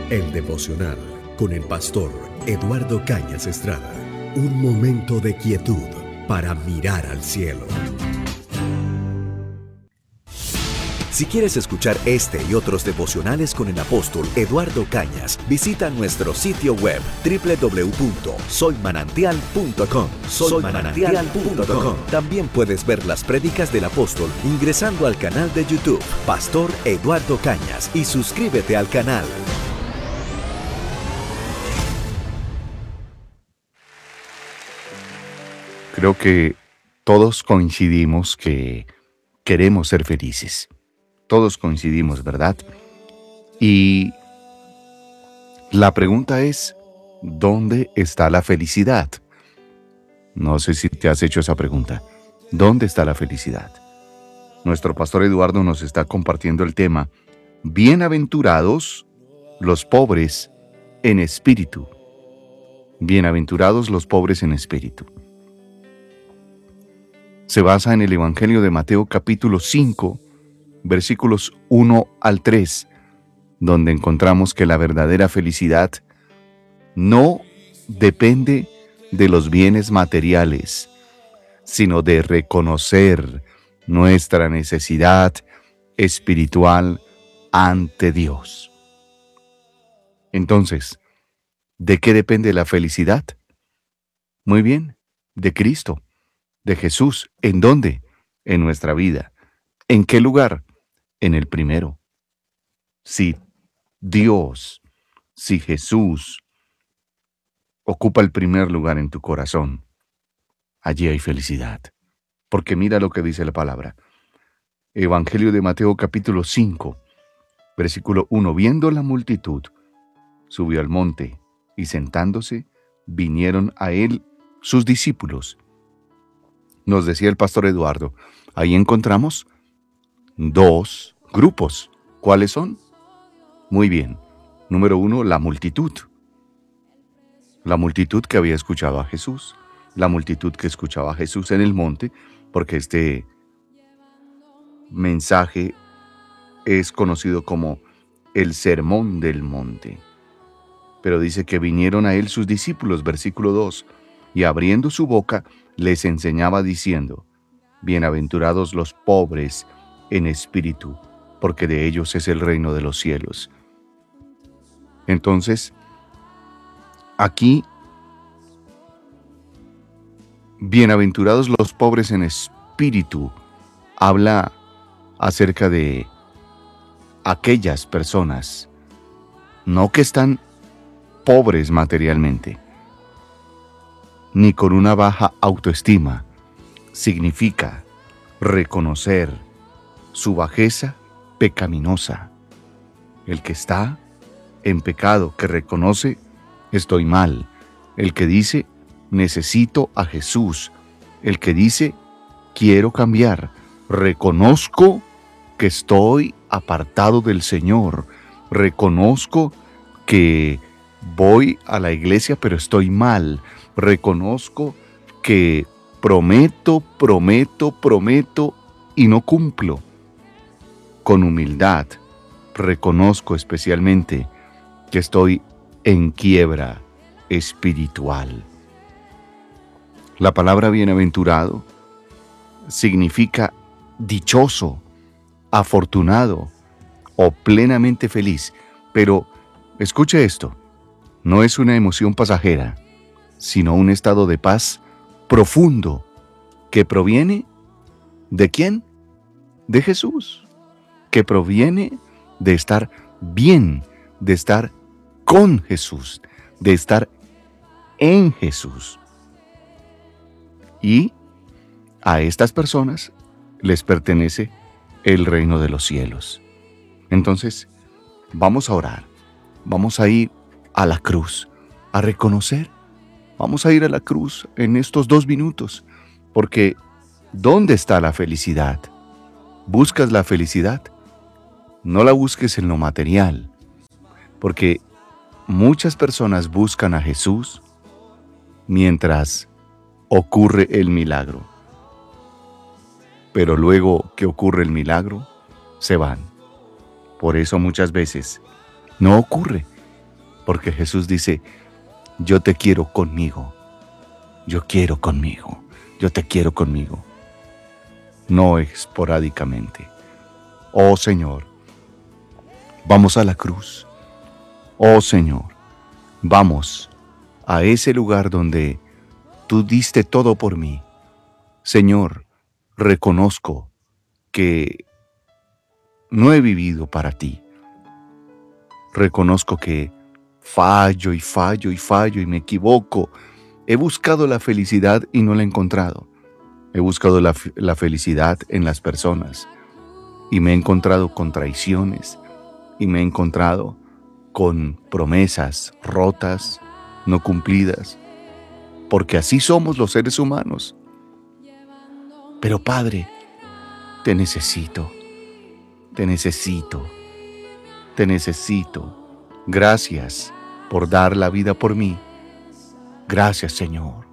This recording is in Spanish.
El devocional con el pastor Eduardo Cañas Estrada. Un momento de quietud para mirar al cielo. Si quieres escuchar este y otros devocionales con el apóstol Eduardo Cañas, visita nuestro sitio web www.soymanantial.com. Soymanantial.com. También puedes ver las prédicas del apóstol ingresando al canal de YouTube Pastor Eduardo Cañas y suscríbete al canal. Creo que todos coincidimos que queremos ser felices. Todos coincidimos, ¿verdad? Y la pregunta es, ¿dónde está la felicidad? No sé si te has hecho esa pregunta. ¿Dónde está la felicidad? Nuestro pastor Eduardo nos está compartiendo el tema, bienaventurados los pobres en espíritu. Bienaventurados los pobres en espíritu. Se basa en el Evangelio de Mateo capítulo 5, versículos 1 al 3, donde encontramos que la verdadera felicidad no depende de los bienes materiales, sino de reconocer nuestra necesidad espiritual ante Dios. Entonces, ¿de qué depende la felicidad? Muy bien, de Cristo. De Jesús. ¿En dónde? En nuestra vida. ¿En qué lugar? En el primero. Si Dios, si Jesús ocupa el primer lugar en tu corazón, allí hay felicidad. Porque mira lo que dice la palabra. Evangelio de Mateo capítulo 5, versículo 1. Viendo la multitud, subió al monte y sentándose, vinieron a él sus discípulos. Nos decía el pastor Eduardo, ahí encontramos dos grupos. ¿Cuáles son? Muy bien. Número 1, la multitud. La multitud que había escuchado a Jesús. La multitud que escuchaba a Jesús en el monte, porque este mensaje es conocido como el Sermón del Monte. Pero dice que vinieron a él sus discípulos, versículo 2, y abriendo su boca, les enseñaba diciendo, bienaventurados los pobres en espíritu, porque de ellos es el reino de los cielos. Entonces, aquí, bienaventurados los pobres en espíritu, habla acerca de aquellas personas, no que están pobres materialmente, ni con una baja autoestima. Significa reconocer su bajeza pecaminosa. El que está en pecado, que reconoce, estoy mal. El que dice, necesito a Jesús. El que dice, quiero cambiar. Reconozco que estoy apartado del Señor. Reconozco que voy a la iglesia, pero estoy mal. Reconozco que prometo y no cumplo. Con humildad, reconozco especialmente que estoy en quiebra espiritual. La palabra bienaventurado significa dichoso, afortunado o plenamente feliz. Pero escuche esto, no es una emoción pasajera, sino un estado de paz profundo que proviene ¿de quién? De Jesús, que proviene de estar bien, de estar con Jesús, de estar en Jesús. Y a estas personas les pertenece el reino de los cielos. Entonces, vamos a orar, vamos a ir a la cruz, a reconocer. Vamos a ir a la cruz en estos 2 minutos, porque ¿dónde está la felicidad? ¿Buscas la felicidad? No la busques en lo material, porque muchas personas buscan a Jesús mientras ocurre el milagro. Pero luego que ocurre el milagro, se van. Por eso muchas veces no ocurre. Porque Jesús dice, yo te quiero conmigo, yo quiero conmigo, yo te quiero conmigo, no esporádicamente. Oh Señor, vamos a la cruz. Oh Señor, vamos a ese lugar donde tú diste todo por mí. Señor, reconozco que no he vivido para ti. Reconozco que fallo y fallo y fallo y me equivoco. He buscado la felicidad y no la he encontrado. He buscado la felicidad en las personas y me he encontrado con traiciones y me he encontrado con promesas rotas, no cumplidas, porque así somos los seres humanos. Pero Padre, te necesito, te necesito, te necesito. Gracias por dar la vida por mí. Gracias, Señor.